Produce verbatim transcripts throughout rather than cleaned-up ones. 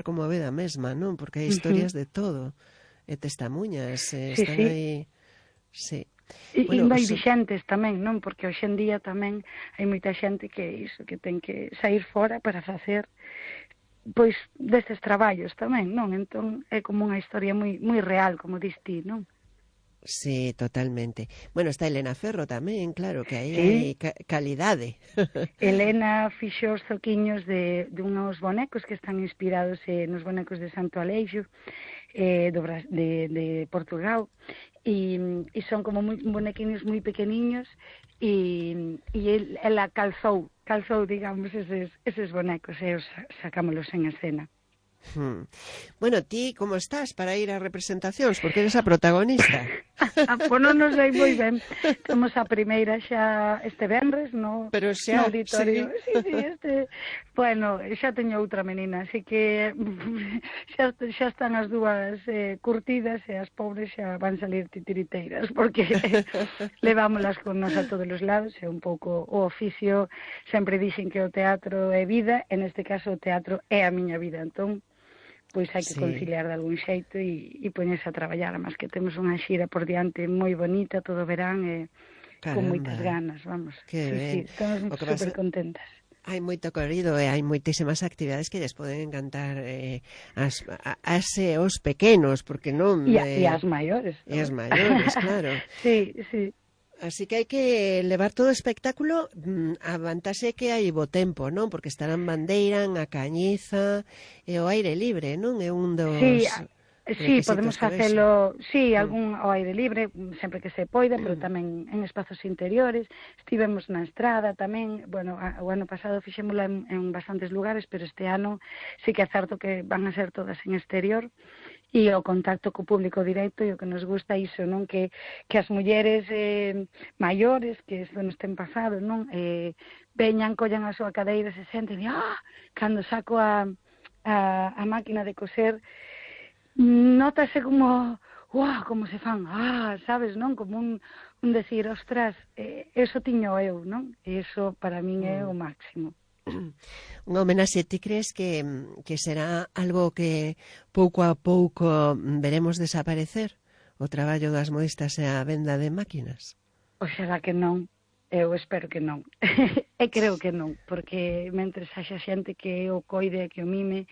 como a vida mesma, non? Porque hai historias uh-huh. de todo, e testemunhas, e sí, están sí. aí... Sí. E Bueno, hai so... vixentes tamén, non? Porque hoxe en día tamén hai moita xente que iso, que ten que sair fora para facer pois destes traballos tamén, non? Entón é como unha historia moi moi real, como dis ti, non? Sí, totalmente. Bueno, está Elena Ferro tamén, claro, que aí sí. hai ca calidade. Elena fixo os zoquiños de, de unhos bonecos que están inspirados eh, nos bonecos de Santo Aleixo, eh, do, de, de Portugal, e, e son como moi, bonequiños moi pequeniños, e, e el, ela calzou, calzou, digamos, eses, eses bonecos, e os sacámolos en escena. Hmm. Bueno, ti como estás para ir a representacións? Porque eres a protagonista. ah, pois non nos sei moi ben. Temos a primeira xa este venres no, Pero xa, no auditorio. Sí. Sí, sí, este... Bueno, xa teño outra menina, así que xa, xa están as dúas eh, curtidas e as pobres xa van salir titiriteiras, porque levámolas con nos a todos os lados, é un pouco o oficio. Sempre dixen que o teatro é vida, en este caso o teatro é a miña vida, entón pois hai que sí. conciliar de algún xeito e, e poñerse a traballar, mas que temos unha xira por diante moi bonita todo o verán e Caramba. Con moitas ganas, vamos. Que sí, ben. sí, estamos super pasa... contentas. Hai moito corrido e hai moitísimas actividades que lles poden encantar eh, as, a, as e os pequenos, porque non... E, eh, e as maiores. E as maiores, claro. Sí, sí. Así que hai que levar todo o espectáculo, a vantaxe que hai bo tempo, non? Porque estarán bandeira, a cañiza e o aire libre, non? É un dos... Sí, sí, podemos facelo, sí, algún ao aire libre, sempre que se poida, pero tamén en espazos interiores. Estivemos na estrada tamén, bueno, o ano pasado fixémola en, en bastantes lugares, pero este ano sí que é certo que van a ser todas en exterior. E o contacto co público directo e o que nos gusta iso, non? Que, que as mulleres eh, maiores, que isto nos ten pasado, non? Eh, veñan, collan a súa cadeira, se senten e, ah, cando saco a, a, a máquina de coser, notase como, uah, como se fan, ah, sabes, non? Como un, un decir, ostras, eh, eso tiño eu, non? E iso para min é o máximo. Unha homenaxe, ti crees que, que será algo que pouco a pouco veremos desaparecer? O traballo das modistas e a venda de máquinas? Oxalá que non, eu espero que non. E creo que non, porque mentres haxa xente que o coide e que o mime,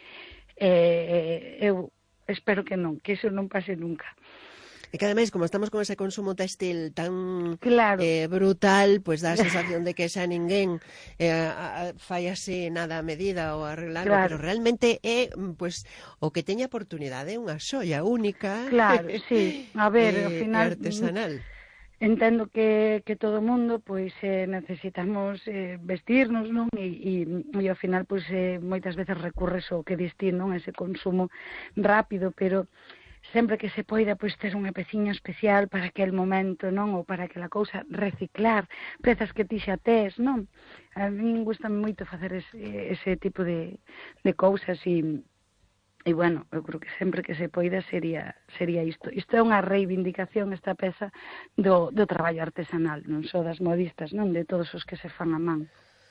eh, eu espero que non, que iso non pase nunca. E que ademais, como estamos con ese consumo textil tan claro. eh, brutal, pois dá a sensación de que xa ninguén eh, a, a, fai así nada a medida ou arreglarlo, claro. Pero realmente é pois, o que teña oportunidade, unha xoia única. Claro, sí. A ver, eh, ao final... artesanal. Entendo que, que todo o mundo pois eh, necesitamos eh, vestirnos, non? E, e, e ao final pois eh, moitas veces recurres ao que dis ti, non? Ese consumo rápido, pero sempre que se poida pois ter unha peciña especial para aquel momento, non? Ou para aquela cousa, reciclar pezas que ti xa tes, non? A mí gusta moito facer ese, ese tipo de, de cousas e, e bueno, eu creo que sempre que se poida sería sería isto. Isto é unha reivindicación, esta peza do, do traballo artesanal, non só das modistas, non? De todos os que se fan a man.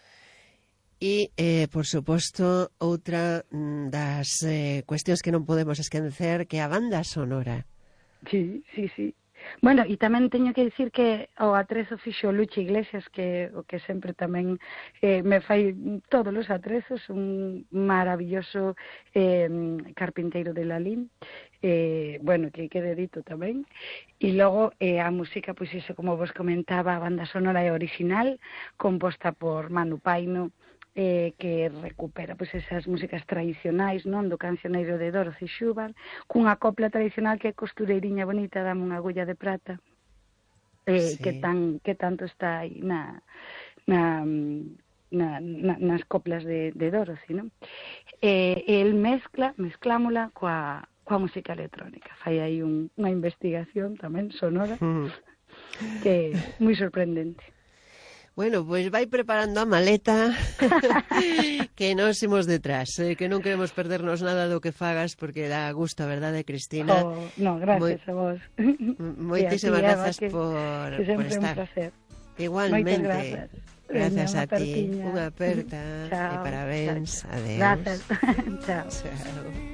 E, eh, por suposto, outra das eh, cuestións que non podemos esquecer, que a banda sonora. Sí, sí, sí. Bueno, e tamén teño que dicir que o atrezo fixo Luchi Iglesias, que o que sempre tamén eh, me fai todos os atrezos, un maravilloso eh, carpinteiro de Lalín, eh, bueno, que quede dito tamén. E logo eh, a música, pois iso, como vos comentaba, a banda sonora é original, composta por Manu Paino, eh, que recupera pois esas músicas tradicionais, non, do cancioneiro de Dorothy Schubert, cunha copla tradicional que é costureiriña bonita, dame unha agulla de prata, eh, sí. que, tan, que tanto está aí na, na, na, na, nas coplas de, de Dorothy, non? Eh, el mezcla, mezclámola coa, coa música electrónica, fai aí un, unha investigación tamén sonora, mm. que é moi sorprendente. Bueno, pois pues vai preparando a maleta que nos imos detrás, eh, que non queremos perdernos nada do que fagas porque dá gusto, a verdade, Cristina? Oh, no, gracias Moi, a vos. Moitísimas grazas que, por, que por estar. Un placer. Igualmente. Gracias. Gracias Venga, a ti. Unha aperta e parabéns. Chao. Adeus. Gracias. Chao. Chao.